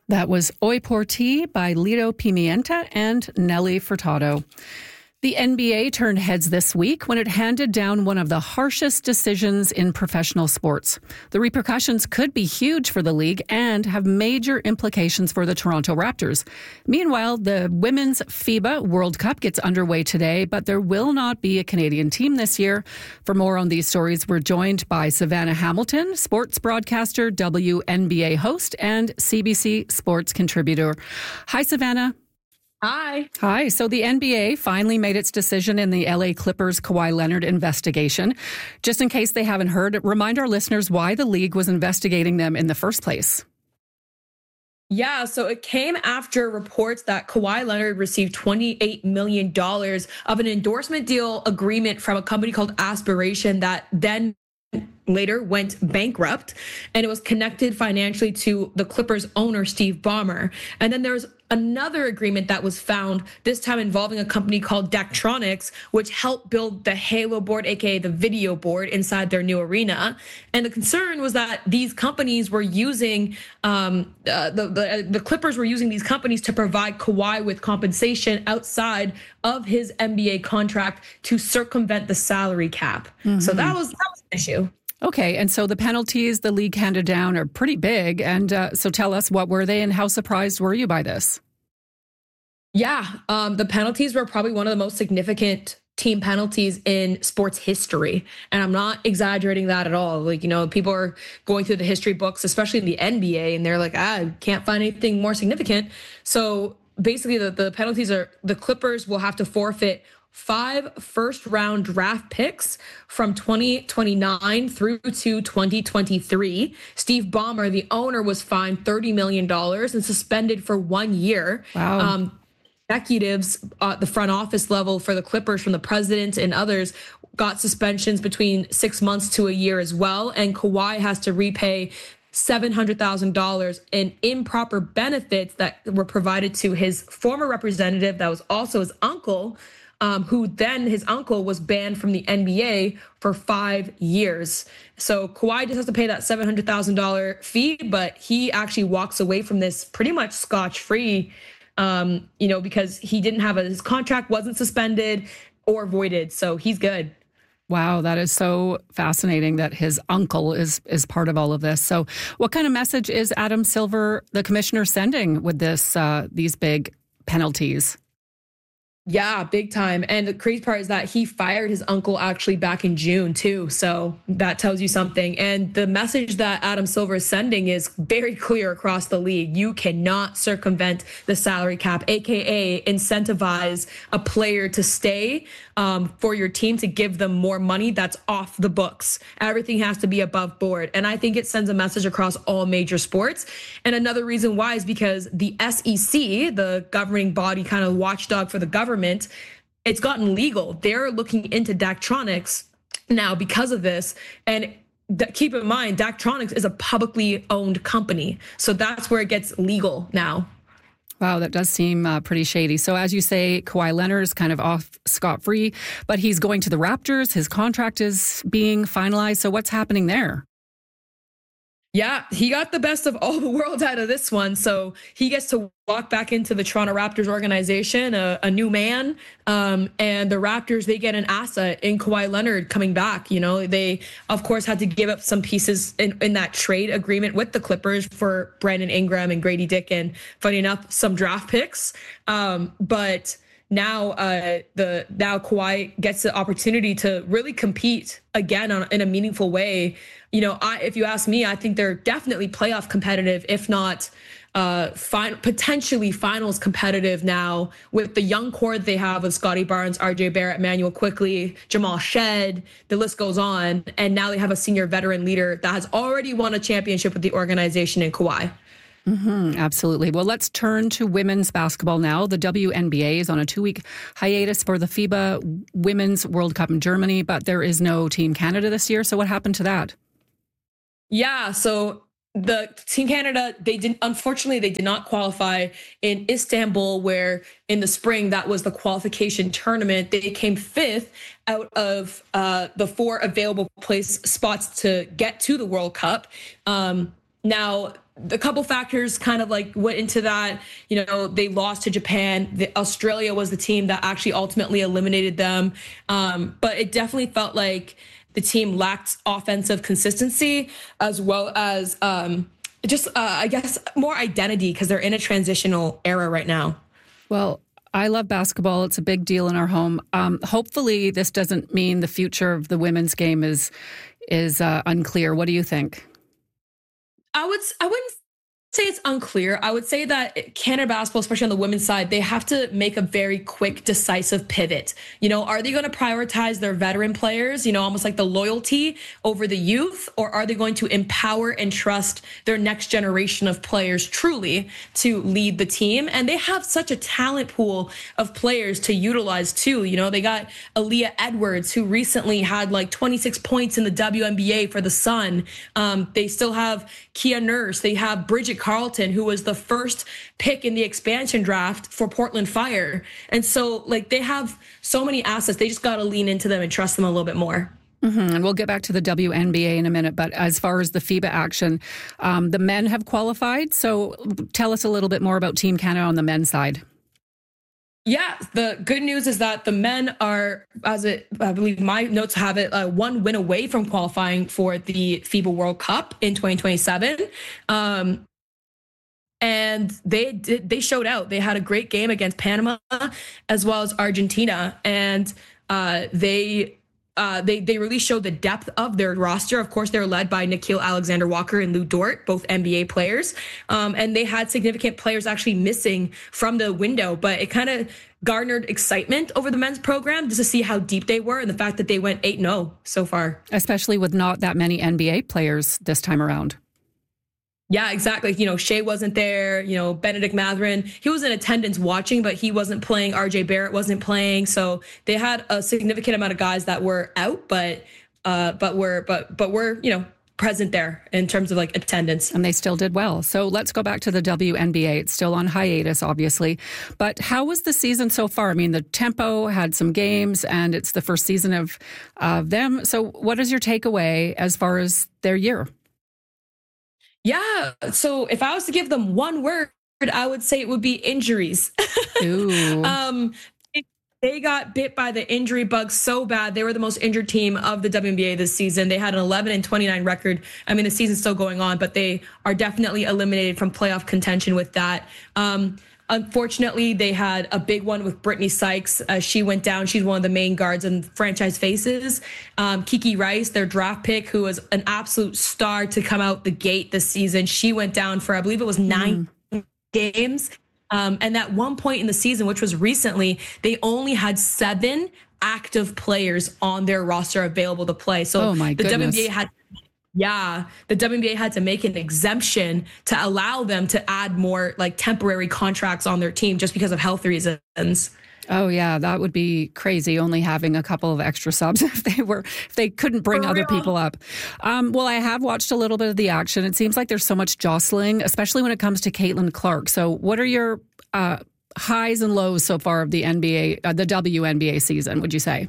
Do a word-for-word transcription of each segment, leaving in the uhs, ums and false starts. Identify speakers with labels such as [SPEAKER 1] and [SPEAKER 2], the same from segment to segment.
[SPEAKER 1] That was Oi Por Ti by Lido Pimienta and Nelly Furtado. The N B A turned heads this week when it handed down one of the harshest decisions in professional sports. The repercussions could be huge for the league and have major implications for the Toronto Raptors. Meanwhile, the Women's FIBA World Cup gets underway today, but there will not be a Canadian team this year. For more on these stories, we're joined by Savannah Hamilton, sports broadcaster, W N B A host, and C B C sports contributor. Hi, Savannah.
[SPEAKER 2] Hi.
[SPEAKER 1] Hi. So the N B A finally made its decision in the L A Clippers Kawhi Leonard investigation. Just in case they haven't heard, remind our listeners why the league was investigating them in the first place.
[SPEAKER 2] Yeah, so it came after reports that Kawhi Leonard received twenty-eight million dollars of an endorsement deal agreement from a company called Aspiration that then later went bankrupt, and it was connected financially to the Clippers owner, Steve Ballmer. And then there was another agreement that was found, this time involving a company called Daktronics, which helped build the Halo board, aka the video board, inside their new arena. And the concern was that these companies were using, um, uh, the, the, the Clippers were using these companies to provide Kawhi with compensation outside of his N B A contract to circumvent the salary cap. Mm-hmm. So that was, that was an issue.
[SPEAKER 1] Okay, and so the penalties the league handed down are pretty big. And uh, so tell us, what were they and how surprised were you by this?
[SPEAKER 2] Yeah, um, the penalties were probably one of the most significant team penalties in sports history. And I'm not exaggerating that at all. Like, you know, people are going through the history books, especially in the N B A, and they're like, ah, I can't find anything more significant. So basically the, the penalties are the Clippers will have to forfeit five first round draft picks from twenty twenty-nine through to twenty twenty-three. Steve Ballmer, the owner, was fined thirty million dollars and suspended for one year.
[SPEAKER 1] Wow.
[SPEAKER 2] Um, executives at the front office level for the Clippers, from the president and others, got suspensions between six months to a year as well. And Kawhi has to repay seven hundred thousand dollars in improper benefits that were provided to his former representative that was also his uncle, Um, who then his uncle was banned from the N B A for five years. So Kawhi just has to pay that seven hundred thousand dollars fee, but he actually walks away from this pretty much scotch-free, um, you know, because he didn't have a, his contract wasn't suspended or voided. So he's good.
[SPEAKER 1] Wow, that is so fascinating that his uncle is is part of all of this. So what kind of message is Adam Silver, the commissioner, sending with this uh, these big penalties?
[SPEAKER 2] Yeah, big time. And the crazy part is that he fired his uncle actually back in June too. So that tells you something. And the message that Adam Silver is sending is very clear across the league. You cannot circumvent the salary cap, A K A incentivize a player to stay um, for your team, to give them more money that's off the books. Everything has to be above board. And I think it sends a message across all major sports. And another reason why is because the S E C, the governing body, kind of watchdog for the government, it's gotten legal. They're looking into Daktronics now because of this. And keep in mind, Daktronics is a publicly owned company. So that's where it gets legal now.
[SPEAKER 1] Wow, that does seem uh, pretty shady. So as you say, Kawhi Leonard is kind of off scot-free, but he's going to the Raptors. His contract is being finalized. So what's happening there?
[SPEAKER 2] Yeah, he got the best of all the world out of this one. So he gets to walk back into the Toronto Raptors organization, a, a new man. Um, and the Raptors, they get an asset in Kawhi Leonard coming back. You know, they, of course, had to give up some pieces in, in that trade agreement with the Clippers for Brandon Ingram and Grady Dick, and funny enough, some draft picks. Um, but now uh, the now Kawhi gets the opportunity to really compete again on, in a meaningful way. You know, I, if you ask me, I think they're definitely playoff competitive, if not uh, fin- potentially finals competitive now, with the young core they have with Scotty Barnes, R J Barrett, Emmanuel Quickley, Jamal Shed, the list goes on. And now they have a senior veteran leader that has already won a championship with the organization in Kawhi.
[SPEAKER 1] Mm-hmm, absolutely. Well, let's turn to women's basketball now. The W N B A is on a two-week hiatus for the FIBA Women's World Cup in Germany, but there is no Team Canada this year. So what happened to that?
[SPEAKER 2] Yeah, so the Team Canada, they didn't, unfortunately, they did not qualify in Istanbul, where in the spring, that was the qualification tournament. They came fifth out of uh, the four available place spots to get to the World Cup. Um, now, the couple factors kind of like went into that. You know, they lost to Japan. The, Australia was the team that actually ultimately eliminated them. Um, but it definitely felt like the team lacked offensive consistency as well as um, just, uh, I guess, more identity because they're in a transitional era right now.
[SPEAKER 1] Well, I love basketball. It's a big deal in our home. Um, hopefully this doesn't mean the future of the women's game is is uh, unclear. What do you think?
[SPEAKER 2] I would, I wouldn't say it's unclear. I would say that Canada basketball, especially on the women's side, they have to make a very quick, decisive pivot. You know, are they going to prioritize their veteran players, you know, almost like the loyalty over the youth, or are they going to empower and trust their next generation of players truly to lead the team? And they have such a talent pool of players to utilize too. You know, they got Aaliyah Edwards, who recently had like twenty-six points in the W N B A for the Sun. Um, they still have Kia Nurse. They have Bridget Carlton, who was the first pick in the expansion draft for Portland Fire. And so like they have so many assets. They just got to lean into them and trust them a little bit more.
[SPEAKER 1] Mm-hmm. And we'll get back to the W N B A in a minute. But as far as the FIBA action, um, the men have qualified. So tell us a little bit more about Team Canada on the men's side.
[SPEAKER 2] Yeah, the good news is that the men are, as it, I believe my notes have it, uh, one win away from qualifying for the FIBA World Cup in twenty twenty-seven. Um, and they did, they showed out. They had a great game against Panama as well as Argentina. And uh, they Uh, they they really showed the depth of their roster. Of course, they're led by Nickeil Alexander-Walker and Lou Dort, both N B A players. Um, and they had significant players actually missing from the window, but it kind of garnered excitement over the men's program just to see how deep they were and the fact that they went eight and oh so far.
[SPEAKER 1] Especially with not that many N B A players this time around.
[SPEAKER 2] Yeah, exactly. You know, Shea wasn't there. You know, Benedict Mathurin, he was in attendance watching, but he wasn't playing. R J Barrett wasn't playing. So they had a significant amount of guys that were out, but uh, but were but but were you know present there in terms of like attendance.
[SPEAKER 1] And they still did well. So let's go back to the W N B A. It's still on hiatus, obviously. But how was the season so far? I mean, the tempo had some games, and it's the first season of uh, them. So what is your takeaway as far as their year?
[SPEAKER 2] Yeah. So if I was to give them one word, I would say it would be injuries.
[SPEAKER 1] Ooh.
[SPEAKER 2] um, they got bit by the injury bug so bad. They were the most injured team of the W N B A this season. They had an eleven and twenty-nine record. I mean, the season's still going on, but they are definitely eliminated from playoff contention with that. Um, Unfortunately, they had a big one with Brittany Sykes. Uh, she went down. She's one of the main guards and franchise faces. Um, Kiki Rice, their draft pick, who was an absolute star to come out the gate this season, she went down for, I believe it was nine mm. games. Um, and at one point in the season, which was recently, they only had seven active players on their roster available to play. So
[SPEAKER 1] oh my
[SPEAKER 2] the
[SPEAKER 1] goodness.
[SPEAKER 2] W N B A had Yeah, the W N B A had to make an exemption to allow them to add more like temporary contracts on their team just because of health reasons.
[SPEAKER 1] Oh yeah, that would be crazy. Only having a couple of extra subs if they were if they couldn't bring
[SPEAKER 2] For
[SPEAKER 1] other
[SPEAKER 2] real.
[SPEAKER 1] people up. Um, well, I have watched a little bit of the action. It seems like there's so much jostling, especially when it comes to Caitlin Clark. So, what are your uh, highs and lows so far of the N B A, uh, the W N B A season? Would you say?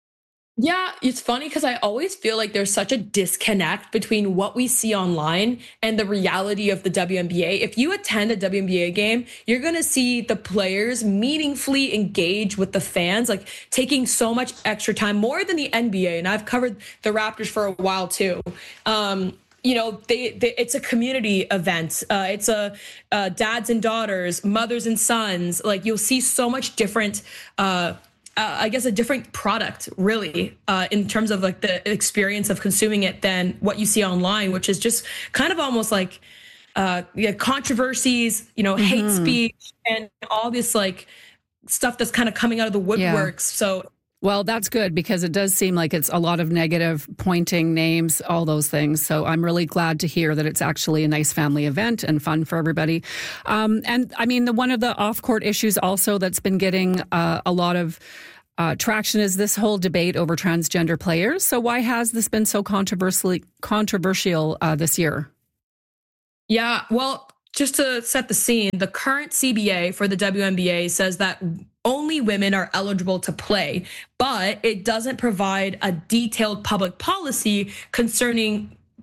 [SPEAKER 2] Yeah, it's funny because I always feel like there's such a disconnect between what we see online and the reality of the W N B A. If you attend a W N B A game, you're going to see the players meaningfully engage with the fans, like taking so much extra time, more than the N B A. And I've covered the Raptors for a while too. Um, you know, they, they it's a community event. Uh, it's a uh, dads and daughters, mothers and sons. Like you'll see so much different uh Uh, I guess a different product really uh, in terms of like the experience of consuming it than what you see online, which is just kind of almost like uh, yeah, controversies, you know, mm-hmm. hate speech and all this like stuff that's kind of coming out of the woodworks. Yeah. So.
[SPEAKER 1] Well, that's good because it does seem like it's a lot of negative pointing names, all those things. So I'm really glad to hear that it's actually a nice family event and fun for everybody. Um, and I mean, the one of the off-court issues also that's been getting uh, a lot of uh, traction is this whole debate over transgender players. So why has this been so controversially controversial uh, this year?
[SPEAKER 2] Yeah, well, just to set the scene, the current C B A for the W N B A says that only women are eligible to play, but it doesn't provide a detailed public policy concerning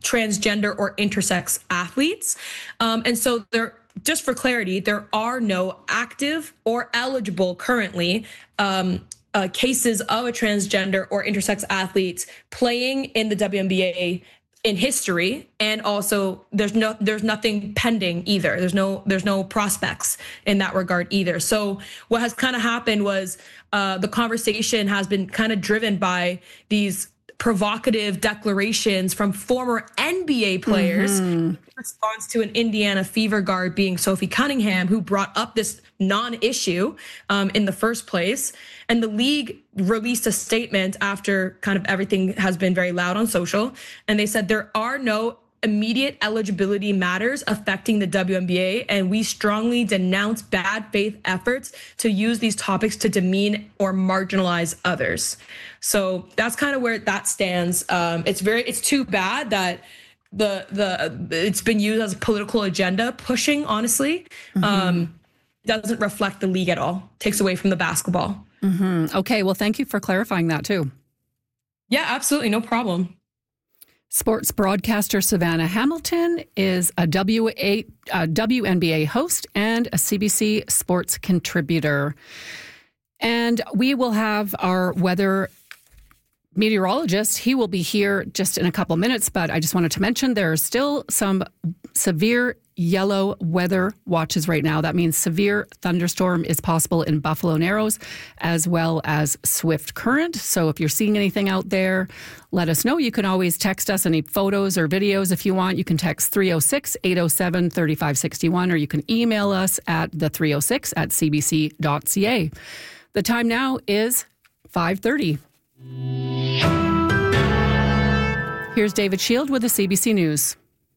[SPEAKER 2] transgender or intersex athletes. Um, and so there, just for clarity, there are no active or eligible currently um, uh, cases of a transgender or intersex athletes playing in the W N B A in history, and also there's no there's nothing pending either. There's no there's no prospects in that regard either. So what has kind of happened was uh, the conversation has been kind of driven by these provocative declarations from former N B A players mm-hmm. in response to an Indiana Fever guard being Sophie Cunningham, who brought up this non-issue um, in the first place. And the league released a statement after kind of everything has been very loud on social. And they said there are no immediate eligibility matters affecting the W N B A, and we strongly denounce bad faith efforts to use these topics to demean or marginalize others. So that's kind of where that stands. Um, it's very, it's too bad that the the it's been used as a political agenda pushing. Honestly, mm-hmm. um, doesn't reflect the league at all. Takes away from the basketball.
[SPEAKER 1] Mm-hmm. Okay, well, thank you for clarifying that too.
[SPEAKER 2] Yeah, absolutely, no problem.
[SPEAKER 1] Sports broadcaster Savannah Hamilton is a W N B A host and a C B C sports contributor. And we will have our weather meteorologist. He will be here just in a couple minutes, but I just wanted to mention there are still some severe yellow weather watches right now. That means severe thunderstorm is possible in Buffalo Narrows as well as Swift Current. So if you're seeing anything out there, let us know. You can always text us any photos or videos if you want. You can text three oh six, eight oh seven, three five six one, or you can email us at the three oh six at c b c dot c a. The time now is five thirty. Here's David Shield with the C B C News.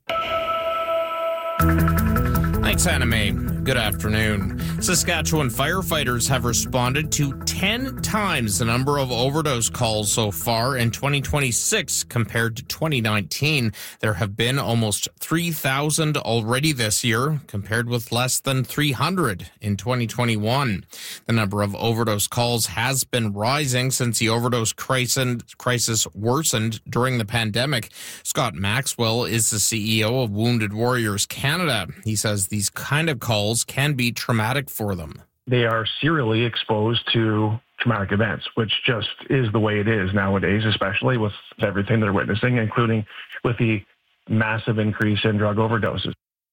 [SPEAKER 3] Thanks, Anna May. Good afternoon. Saskatchewan firefighters have responded to ten times the number of overdose calls so far in twenty twenty-six compared to twenty nineteen. There have been almost three thousand already this year, compared with less than three hundred in twenty twenty-one. The number of overdose calls has been rising since the overdose crisis worsened during the pandemic. Scott Maxwell is the C E O of Wounded Warriors Canada. He says these kind of calls can be traumatic for them.
[SPEAKER 4] They are serially exposed to traumatic events, which just is the way it is nowadays, especially with everything they're witnessing, including with the massive increase in drug overdoses.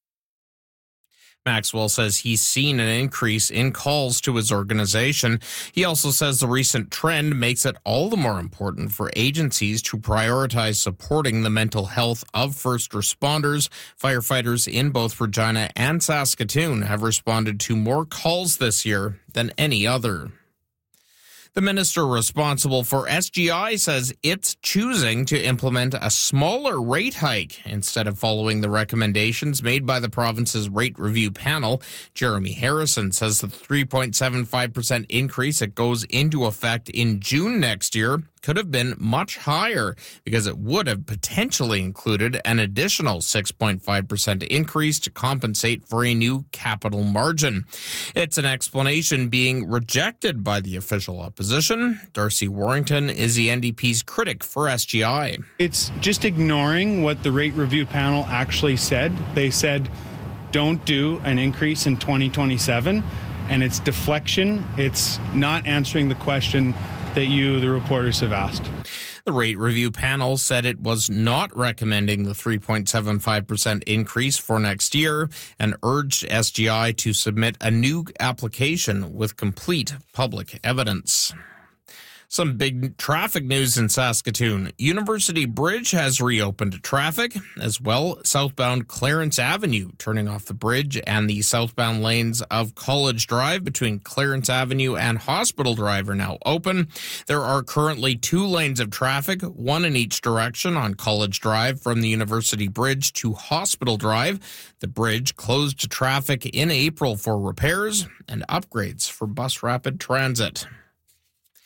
[SPEAKER 3] Maxwell says he's seen an increase in calls to his organization. He also says the recent trend makes it all the more important for agencies to prioritize supporting the mental health of first responders. Firefighters in both Regina and Saskatoon have responded to more calls this year than any other. The minister responsible for S G I says it's choosing to implement a smaller rate hike instead of following the recommendations made by the province's rate review panel. Jeremy Harrison says the three point seven five percent increase that goes into effect in June next year could have been much higher because it would have potentially included an additional six point five percent increase to compensate for a new capital margin. It's an explanation being rejected by the official opposition. Darcy Warrington is the N D P's critic for S G I.
[SPEAKER 5] It's just ignoring what the rate review panel actually said. They said, don't do an increase in twenty twenty-seven, and it's deflection. It's not answering the question that you, the reporters, have asked.
[SPEAKER 3] The rate review panel said it was not recommending the three point seven five percent increase for next year and urged S G I to submit a new application with complete public evidence. Some big traffic news in Saskatoon. University Bridge has reopened to traffic. As well, southbound Clarence Avenue, turning off the bridge, and the southbound lanes of College Drive between Clarence Avenue and Hospital Drive are now open. There are currently two lanes of traffic, one in each direction on College Drive from the University Bridge to Hospital Drive. The bridge closed to traffic in April for repairs and upgrades for bus rapid transit.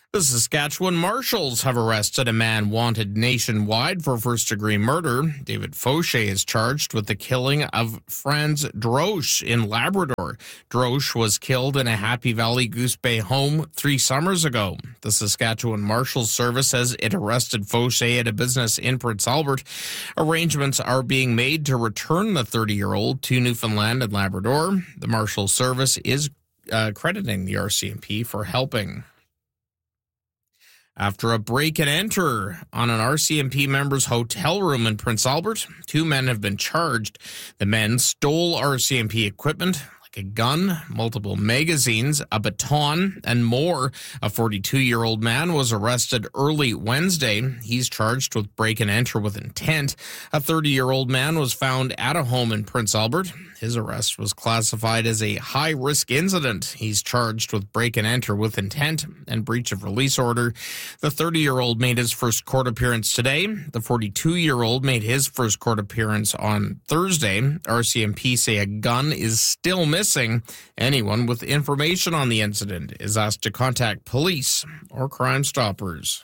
[SPEAKER 3] The Saskatchewan Marshals have arrested a man wanted nationwide for first-degree murder. David Fauché is charged with the killing of Franz Drosch in Labrador. Drosch was killed in a Happy Valley Goose Bay home three summers ago. The Saskatchewan Marshals Service says it arrested Fauché at a business in Prince Albert. Arrangements are being made to return the thirty-year-old to Newfoundland and Labrador. The Marshals Service is uh, crediting the R C M P for helping. After a break and enter on an R C M P member's hotel room in Prince Albert, two men have been charged. The men stole R C M P equipment, like a gun, multiple magazines, a baton, and more. A forty-two-year-old man was arrested early Wednesday. He's charged with break and enter with intent. A thirty-year-old man was found at a home in Prince Albert. His arrest was classified as a high-risk incident. He's charged with break and enter with intent and breach of release order. The thirty-year-old made his first court appearance today. The forty-two-year-old made his first court appearance on Thursday. R C M P say a gun is still missing. Anyone with information on the incident is asked to contact police or Crime Stoppers.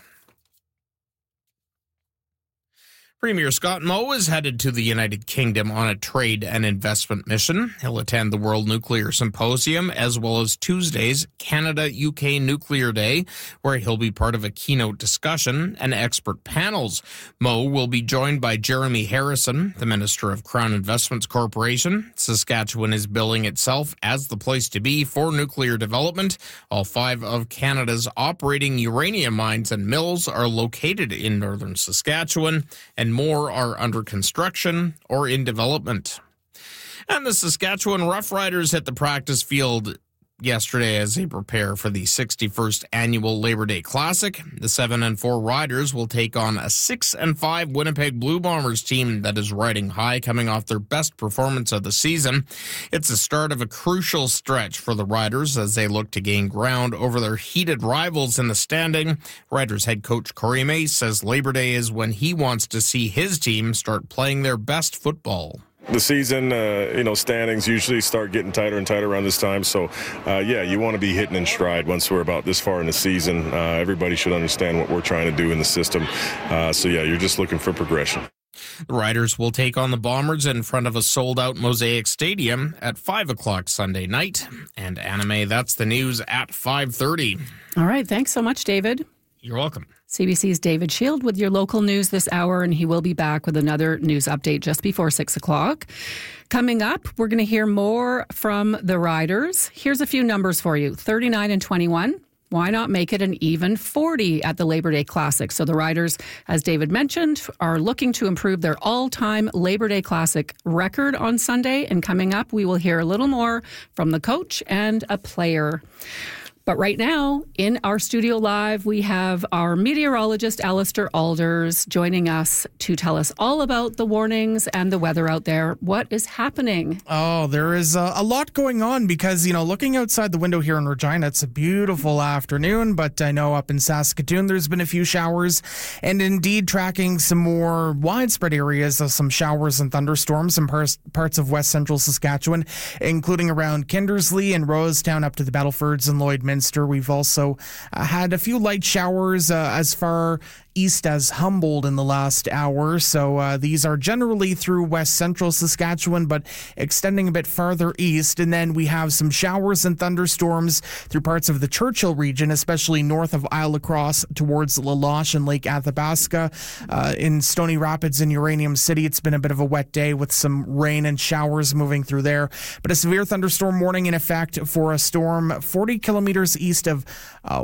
[SPEAKER 3] Premier Scott Moe is headed to the United Kingdom on a trade and investment mission. He'll attend the World Nuclear Symposium as well as Tuesday's Canada-U K Nuclear Day, where he'll be part of a keynote discussion and expert panels. Moe will be joined by Jeremy Harrison, the Minister of Crown Investments Corporation. Saskatchewan is billing itself as the place to be for nuclear development. All five of Canada's operating uranium mines and mills are located in northern Saskatchewan, and more are under construction or in development. And the Saskatchewan Roughriders hit the practice field yesterday as they prepare for the sixty-first annual Labor Day Classic. The seven and four Riders will take on a six and five Winnipeg Blue Bombers team that is riding high, coming off their best performance of the season. It's the start of a crucial stretch for the Riders as they look to gain ground over their heated rivals in the standing. Riders head coach Corey Mace says Labor Day is when he wants to see his team start playing their best football.
[SPEAKER 6] The season, uh, you know, standings usually start getting tighter and tighter around this time. So, uh, yeah, you want to be hitting in stride once we're about this far in the season. Uh, everybody should understand what we're trying to do in the system. Uh, so, yeah, you're just looking for progression.
[SPEAKER 3] The Riders will take on the Bombers in front of a sold-out Mosaic Stadium at five o'clock Sunday night. And Anime, that's the news at five thirty.
[SPEAKER 1] All right. Thanks so much, David.
[SPEAKER 3] You're welcome.
[SPEAKER 1] C B C's David Shield with your local news this hour, and he will be back with another news update just before six o'clock. Coming up, we're going to hear more from the Riders. Here's a few numbers for you. thirty-nine and twenty-one. Why not make it an even forty at the Labor Day Classic? So the Riders, as David mentioned, are looking to improve their all-time Labor Day Classic record on Sunday. And coming up, we will hear a little more from the coach and a player. But right now, in our studio live, we have our meteorologist, Alistair Alders, joining us to tell us all about the warnings and the weather out there. What is happening?
[SPEAKER 7] Oh, there is a, a lot going on because, you know, looking outside the window here in Regina, it's a beautiful afternoon, but I know up in Saskatoon, there's been a few showers, and indeed tracking some more widespread areas of some showers and thunderstorms in par- parts of west central Saskatchewan, including around Kindersley and Rosetown up to the Battlefords and Lloydminster. We've also uh, had a few light showers uh, as far east as Humboldt in the last hour. So uh, these are generally through west central Saskatchewan, but extending a bit farther east. And then we have some showers and thunderstorms through parts of the Churchill region, especially north of Isle Lacrosse towards La Loche and Lake Athabasca. Uh, in Stony Rapids and Uranium City, it's been a bit of a wet day with some rain and showers moving through there. But a severe thunderstorm warning in effect for a storm forty kilometers east of uh,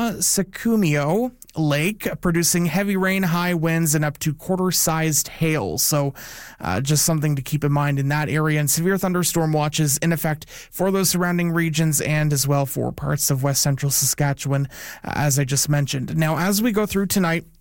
[SPEAKER 7] Wasacumio Lake, producing heavy rain, high winds, and up to quarter-sized hail. So uh, just something to keep in mind in that area. And severe thunderstorm watches in effect for those surrounding regions and as well for parts of west central Saskatchewan, uh, as I just mentioned. Now, as we go through tonight,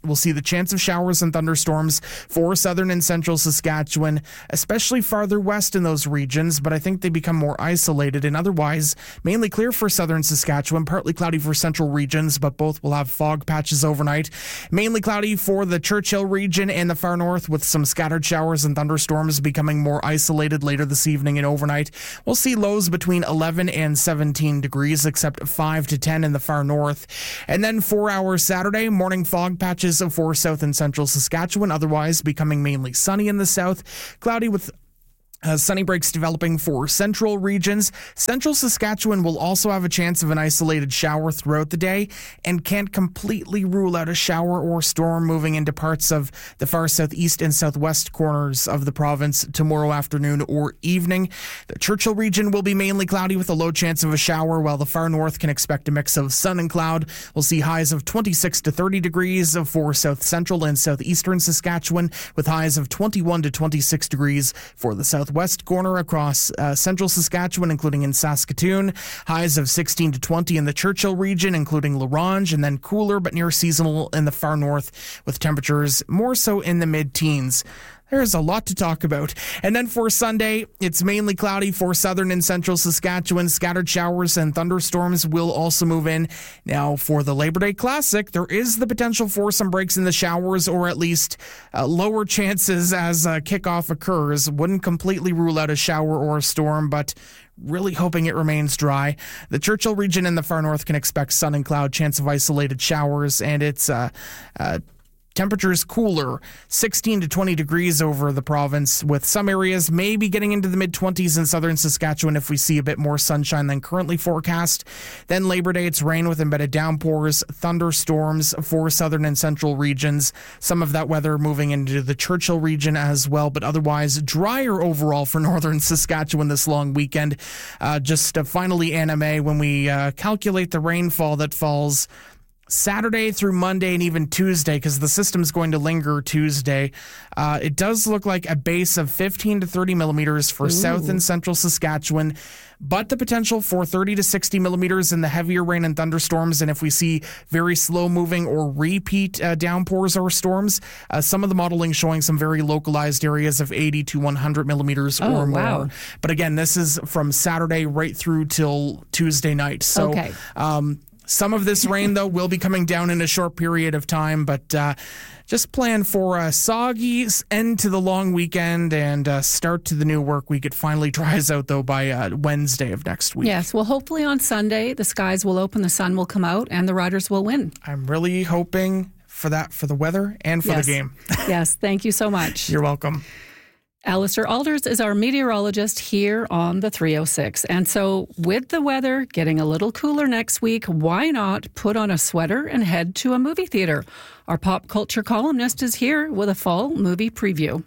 [SPEAKER 7] we'll see the chance of showers and thunderstorms for southern and central Saskatchewan, especially farther west in those regions, but I think they become more isolated, and otherwise mainly clear for southern Saskatchewan, partly cloudy for central regions, but both will have fog patches overnight. Mainly cloudy for the Churchill region and the far north, with some scattered showers and thunderstorms becoming more isolated later this evening and overnight. We'll see lows between eleven and seventeen degrees, except five to ten in the far north. And then for our Saturday, morning fog patches for south and central Saskatchewan, otherwise becoming mainly sunny in the south, cloudy with Uh, sunny breaks developing for central regions. Central Saskatchewan will also have a chance of an isolated shower throughout the day and can't completely rule out a shower or storm moving into parts of the far southeast and southwest corners of the province tomorrow afternoon or evening. The Churchill region will be mainly cloudy with a low chance of a shower, while the far north can expect a mix of sun and cloud. We'll see highs of twenty-six to thirty degrees for south central and southeastern Saskatchewan, with highs of twenty-one to twenty-six degrees for the south west corner across uh, central Saskatchewan, including in Saskatoon. Highs of sixteen to twenty in the Churchill region, including La Ronge, and then cooler but near seasonal in the far north, with temperatures more so in the mid-teens. There's a lot to talk about. And then for Sunday, it's mainly cloudy for southern and central Saskatchewan. Scattered showers and thunderstorms will also move in. Now, for the Labor Day Classic, there is the potential for some breaks in the showers, or at least uh, lower chances as uh, kickoff occurs. Wouldn't completely rule out a shower or a storm, but really hoping it remains dry. The Churchill region in the far north can expect sun and cloud, chance of isolated showers, and it's uh, uh, temperatures cooler, sixteen to twenty degrees over the province, with some areas maybe getting into the mid-twenties in southern Saskatchewan if we see a bit more sunshine than currently forecast. Then Labor Day, it's rain with embedded downpours, thunderstorms for southern and central regions. Some of that weather moving into the Churchill region as well, but otherwise drier overall for northern Saskatchewan this long weekend. Uh, just uh, finally, Anna May, when we uh, calculate the rainfall that falls Saturday through Monday and even Tuesday, because the system's going to linger Tuesday, uh, it does look like a base of fifteen to thirty millimeters for Ooh. South and central Saskatchewan, but the potential for thirty to sixty millimeters in the heavier rain and thunderstorms. And if we see very slow moving or repeat uh, downpours or storms, uh, some of the modeling showing some very localized areas of eighty to one hundred millimeters oh, or more. Wow. But again, this is from Saturday right through till Tuesday night. So, okay. um, Some of this rain, though, will be coming down in a short period of time, but uh, just plan for a soggy end to the long weekend and uh, start to the new work week. It finally dries out, though, by uh, Wednesday of next week.
[SPEAKER 1] Yes, well, hopefully on Sunday, the skies will open, the sun will come out, and the Riders will win.
[SPEAKER 7] I'm really hoping for that, for the weather and for
[SPEAKER 1] yes.
[SPEAKER 7] the game.
[SPEAKER 1] Yes, thank you so much.
[SPEAKER 7] You're welcome.
[SPEAKER 1] Alistair Alders is our meteorologist here on the three oh six. And so with the weather getting a little cooler next week, why not put on a sweater and head to a movie theater? Our pop culture columnist is here with a fall movie preview.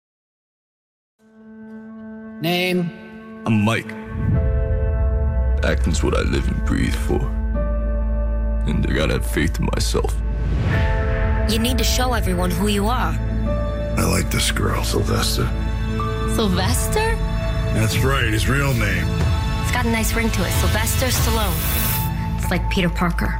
[SPEAKER 8] Name?
[SPEAKER 9] I'm Mike. Acting's what I live and breathe for. And I gotta have faith in myself.
[SPEAKER 10] You need to show everyone who you are.
[SPEAKER 11] I like this girl, Sylvester.
[SPEAKER 10] Sylvester?
[SPEAKER 11] That's right, his real name.
[SPEAKER 10] It's got a nice ring to it. Sylvester Stallone. It's like Peter Parker.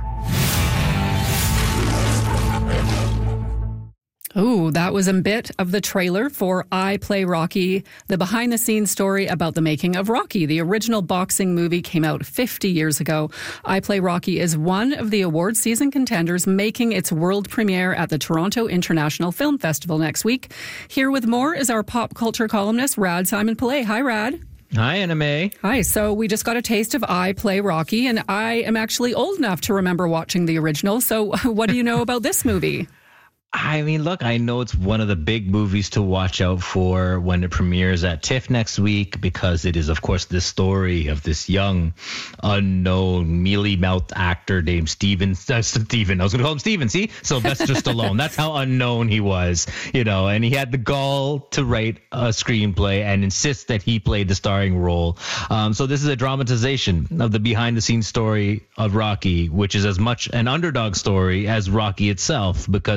[SPEAKER 1] Ooh, that was a bit of the trailer for I Play Rocky, the behind-the-scenes story about the making of Rocky. The original boxing movie came out fifty years ago. I Play Rocky is one of the award season contenders, making its world premiere at the Toronto International Film Festival next week. Here with more is our pop culture columnist, Rad Simon Pillay. Hi, Rad.
[SPEAKER 12] Hi, Anna May.
[SPEAKER 1] Hi. So we just got a taste of I Play Rocky, and I am actually old enough to remember watching the original. So what do you know about this movie?
[SPEAKER 12] I mean, look, I know it's one of the big movies to watch out for when it premieres at TIFF next week, because it is, of course, the story of this young, unknown, mealy-mouthed actor named Steven. Uh, Steven. I was going to call him Steven. See? Sylvester Stallone. That's how unknown he was, you know, and he had the gall to write a screenplay and insist that he played the starring role. Um, so this is a dramatization of the behind-the-scenes story of Rocky, which is as much an underdog story as Rocky itself, because, of course, Rocky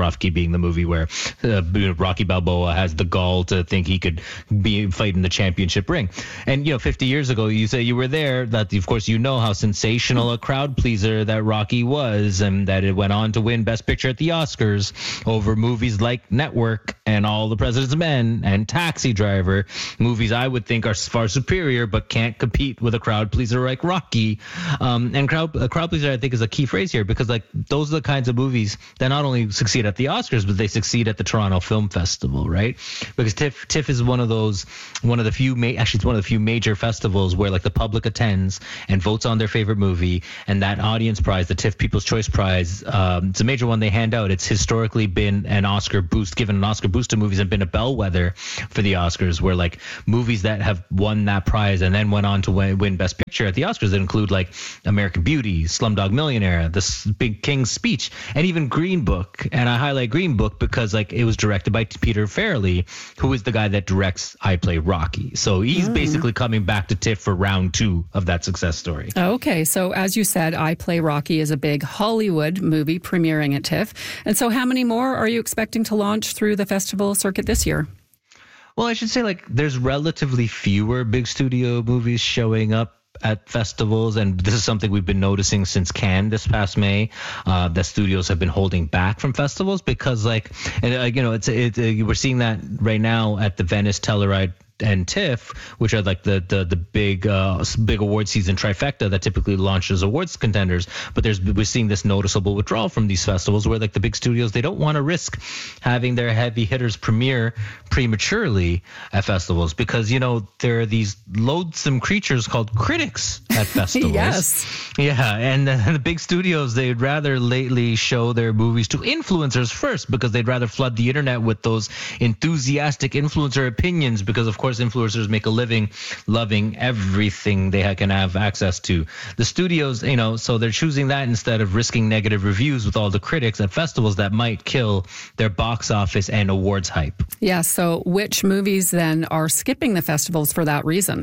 [SPEAKER 12] Rocky being the movie where uh, Rocky Balboa has the gall to think he could be fighting the championship ring. And, you know, fifty years ago, you say you were there, that, of course, you know how sensational a crowd pleaser that Rocky was, and that it went on to win Best Picture at the Oscars over movies like Network and All the President's Men and Taxi Driver, movies I would think are far superior but can't compete with a crowd pleaser like Rocky. Um, and crowd a crowd pleaser, I think, is a key phrase here, because like those are the kinds of movies that not only succeed at the Oscars, but they succeed at the Toronto Film Festival, right? Because TIFF TIFF is one of those, one of the few, ma- actually it's one of the few major festivals where like the public attends and votes on their favorite movie, and that audience prize, the TIFF People's Choice Prize, um, it's a major one they hand out. It's historically been an Oscar boost, given an Oscar boost to movies, and been a bellwether for the Oscars, where like movies that have won that prize and then went on to win, win Best Picture at the Oscars that include like American Beauty, Slumdog Millionaire, The Big King's Speech, and even Green Book. And I highlight Green Book because like it was directed by Peter Farrelly, who is the guy that directs I Play Rocky. So he's mm. basically coming back to TIFF for round two of that success story.
[SPEAKER 1] Okay, so as you said, I Play Rocky is a big Hollywood movie premiering at TIFF. And so how many more are you expecting to launch through the festival circuit this year?
[SPEAKER 12] Well, I should say like there's relatively fewer big studio movies showing up at festivals, and this is something we've been noticing since Cannes this past May, uh, that studios have been holding back from festivals because, like, and uh, you know, it's it, uh, we're seeing that right now at the Venice, Telluride, and TIFF, which are like the the the big uh, big award season trifecta that typically launches awards contenders. But there's we're seeing this noticeable withdrawal from these festivals where like the big studios, they don't want to risk having their heavy hitters premiere prematurely at festivals because, you know, there are these loathsome creatures called critics at festivals.
[SPEAKER 1] Yes.
[SPEAKER 12] Yeah, and the, and the big studios, they'd rather lately show their movies to influencers first because they'd rather flood the internet with those enthusiastic influencer opinions because, of course, influencers make a living loving everything they can have access to. The studios, you know, so they're choosing that instead of risking negative reviews with all the critics at festivals that might kill their box office and awards hype.
[SPEAKER 1] Yeah, so which movies then are skipping the festivals for that reason?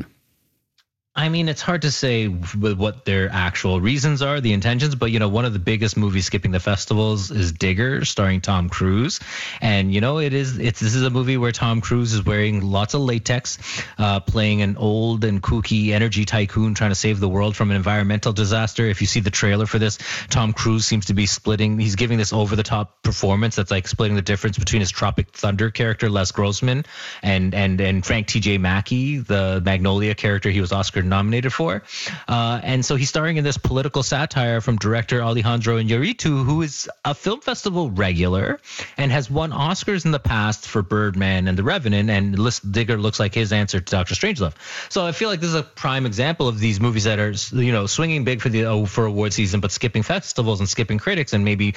[SPEAKER 12] I mean, it's hard to say what their actual reasons are, the intentions, but, you know, one of the biggest movies skipping the festivals is Digger, starring Tom Cruise. And, you know, it is, it's, this is a movie where Tom Cruise is wearing lots of latex, uh, playing an old and kooky energy tycoon trying to save the world from an environmental disaster. If you see the trailer for this, Tom Cruise seems to be splitting, he's giving this over the top performance that's like splitting the difference between his Tropic Thunder character, Les Grossman, and, and, and Frank T J Mackey, the Magnolia character he was Oscar nominated for. Uh, and so he's starring in this political satire from director Alejandro Iñárritu, who is a film festival regular and has won Oscars in the past for Birdman and The Revenant, and Digger looks like his answer to Doctor Strangelove. So I feel like this is a prime example of these movies that are, you know, swinging big for the oh, for award season, but skipping festivals and skipping critics and maybe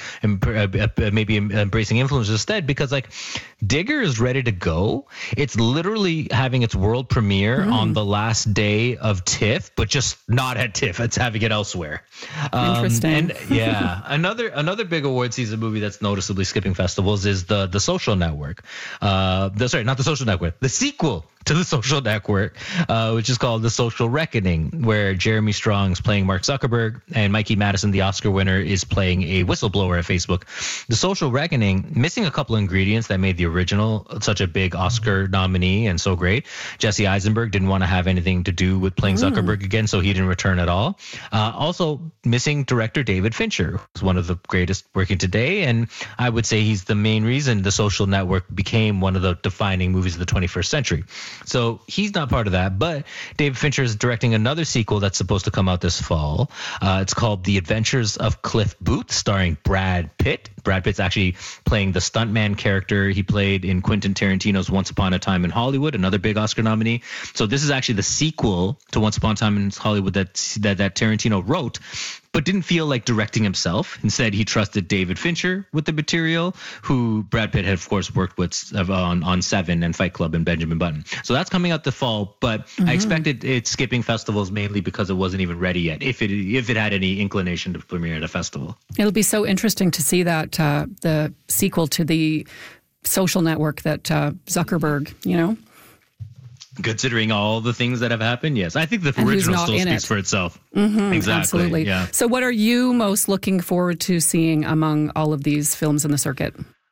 [SPEAKER 12] maybe embracing influencers instead, because like Digger is ready to go. It's literally having its world premiere mm. on the last day of TIFF, but just not at TIFF. It's having it elsewhere. Um,
[SPEAKER 1] Interesting.
[SPEAKER 12] And yeah, another another big award season movie that's noticeably skipping festivals is the the Social Network. Uh, the, sorry, not the Social Network. The sequel to the Social Network, uh, which is called The Social Reckoning, where Jeremy Strong's playing Mark Zuckerberg and Mikey Madison, the Oscar winner, is playing a whistleblower at Facebook. The Social Reckoning, missing a couple of ingredients that made the original such a big Oscar nominee and so great. Jesse Eisenberg didn't want to have anything to do with playing mm. Zuckerberg again, so he didn't return at all. Uh, also, missing director David Fincher, who's one of the greatest working today, and I would say he's the main reason The Social Network became one of the defining movies of the twenty-first century. So he's not part of that, but David Fincher is directing another sequel that's supposed to come out this fall. Uh, it's called The Adventures of Cliff Booth, starring Brad Pitt. Brad Pitt's actually playing the stuntman character he played in Quentin Tarantino's Once Upon a Time in Hollywood, another big Oscar nominee. So this is actually the sequel to Once Upon a Time in Hollywood that that, that Tarantino wrote, but didn't feel like directing himself. Instead, he trusted David Fincher with the material, who Brad Pitt had, of course, worked with on, on Seven and Fight Club and Benjamin Button. So that's coming out the fall, but mm-hmm. I expected it skipping festivals mainly because it wasn't even ready yet, if it if it had any inclination to premiere at a festival.
[SPEAKER 1] It'll be so interesting to see that, uh, the sequel to the Social Network that uh, Zuckerberg, you know?
[SPEAKER 12] Considering all the things that have happened, yes. I think the and original still speaks it. for itself.
[SPEAKER 1] Mm-hmm,
[SPEAKER 12] exactly.
[SPEAKER 1] Absolutely.
[SPEAKER 12] Yeah.
[SPEAKER 1] So what are you most looking forward to seeing among all of these films in the circuit?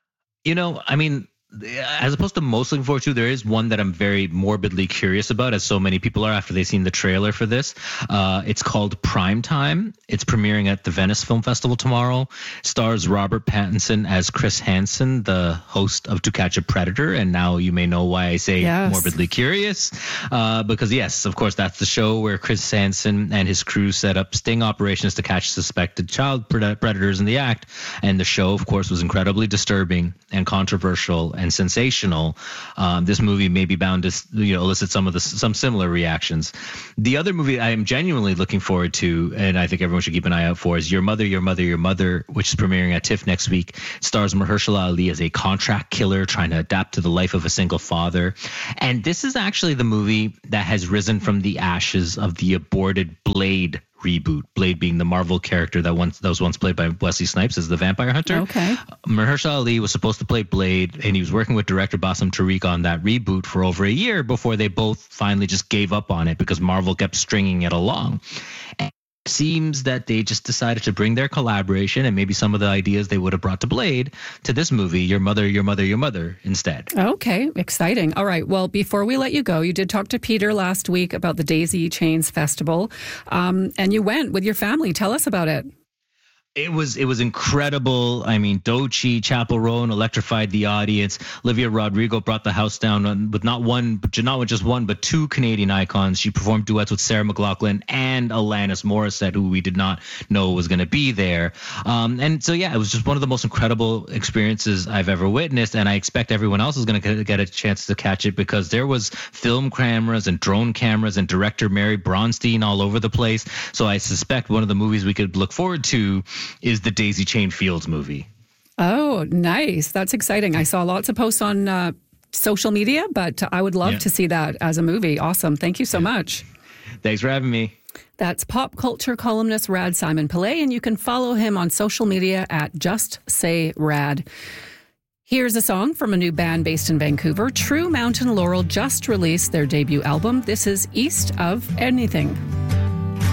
[SPEAKER 12] You know, I mean, as opposed to most looking forward to, there is one that I'm very morbidly curious about, as so many people are after they've seen the trailer for this. Uh, it's called Prime Time. It's premiering at the Venice Film Festival tomorrow. Stars Robert Pattinson as Chris Hansen, the host of To Catch a Predator. And now you may know why I say yes. morbidly curious. Uh, because, yes, of course, that's the show where Chris Hansen and his crew set up sting operations to catch suspected child pred- predators in the act. And the show, of course, was incredibly disturbing and controversial and sensational. Um, this movie may be bound to, you know, elicit some of the some similar reactions. The other movie I am genuinely looking forward to, and I think everyone should keep an eye out for, is Your Mother, Your Mother, Your Mother, which is premiering at TIFF next week. It stars Mahershala Ali as a contract killer trying to adapt to the life of a single father. And this is actually the movie that has risen from the ashes of the aborted Blade reboot. Blade being the Marvel character that once that was once played by Wesley Snipes as the vampire hunter.
[SPEAKER 1] Okay.
[SPEAKER 12] Mahershala Ali was supposed to play Blade, and he was working with director Bassam Tariq on that reboot for over a year before they both finally just gave up on it because Marvel kept stringing it along. And it seems that they just decided to bring their collaboration and maybe some of the ideas they would have brought to Blade to this movie, Your Mother, Your Mother, Your Mother, instead.
[SPEAKER 1] Okay, exciting. All right, well, before we let you go, you did talk to Peter last week about the Daisy Chains Festival, um, and you went with your family. Tell us about it.
[SPEAKER 12] It was it was incredible. I mean, Doechii, Chappell Roan electrified the audience. Olivia Rodrigo brought the house down with not one, but not with just one, but two Canadian icons. She performed duets with Sarah McLachlan and Alanis Morissette, who we did not know was going to be there. Um, and so, yeah, it was just one of the most incredible experiences I've ever witnessed. And I expect everyone else is going to get a chance to catch it because there was film cameras and drone cameras and director Mary Bronstein all over the place. So I suspect one of the movies we could look forward to is the Daisy Chain Fields movie.
[SPEAKER 1] Oh, nice. That's exciting. I saw lots of posts on uh, social media, but I would love yeah. to see that as a movie. Awesome. Thank you so yeah. much.
[SPEAKER 12] Thanks for having me.
[SPEAKER 1] That's pop culture columnist Rad Simon Pillay, and you can follow him on social media at Just Say Rad. Here's a song from a new band based in Vancouver. True Mountain Laurel just released their debut album. This is East of Anything.